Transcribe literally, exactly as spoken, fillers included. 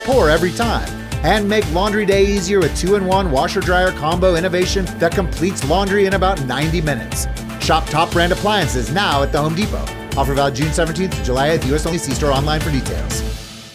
pour every time. And make laundry day easier with two in one washer-dryer combo innovation that completes laundry in about ninety minutes. Shop top brand appliances now at the Home Depot. Offer valid June seventeenth to July eighth, U S only. See store online for details.